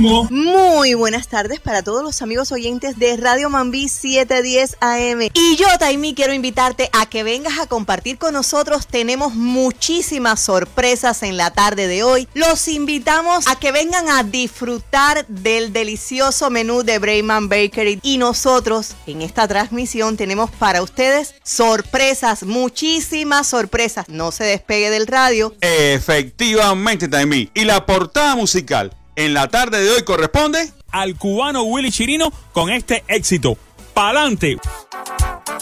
Chimbo. Muy buenas tardes para todos los amigos oyentes de Radio Mambí 710 AM. Y yo, Taimí, quiero invitarte a que vengas a compartir con nosotros. Tenemos muchísimas sorpresas en la tarde de hoy. Los invitamos a que vengan a disfrutar del delicioso menú de Brayman Bakery. Y nosotros, en esta transmisión, tenemos para ustedes sorpresas, muchísimas sorpresas. No se despegue del radio. Efectivamente, Taimí. Y la portada musical en la tarde de hoy corresponde al cubano Willy Chirino con este éxito. ¡Pa'lante!